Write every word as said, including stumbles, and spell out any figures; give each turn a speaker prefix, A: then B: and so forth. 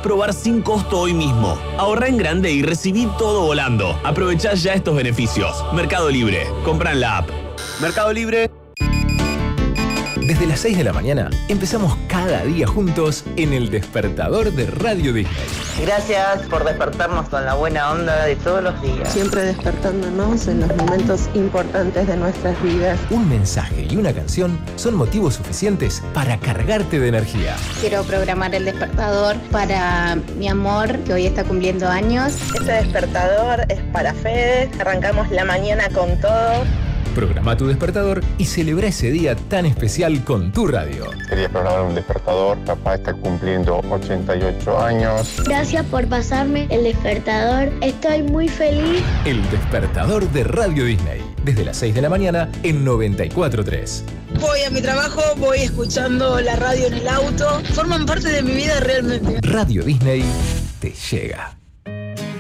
A: probar sin costo hoy mismo. Ahorrá en grande y recibí todo volando. Aprovechá ya estos beneficios. Mercado Libre. Compra en la app. Mercado Libre.
B: Desde las seis de la mañana empezamos cada día juntos en El Despertador de Radio Disney.
C: Gracias por despertarnos con la buena onda de todos los días.
D: Siempre despertándonos en los momentos importantes de nuestras vidas.
B: Un mensaje y una canción son motivos suficientes para cargarte de energía.
E: Quiero programar el despertador para mi amor, que hoy está cumpliendo años.
F: Este despertador es para Fede. Arrancamos la mañana con todo.
B: Programa tu despertador y celebra ese día tan especial con tu radio.
G: Quería programar un despertador, papá está cumpliendo ochenta y ocho años.
H: Gracias por pasarme el despertador, estoy muy feliz.
B: El Despertador de Radio Disney, desde las seis de la mañana en noventa y cuatro punto tres.
I: Voy a mi trabajo, voy escuchando la radio en el auto, forman parte de mi vida realmente.
B: Radio Disney te llega.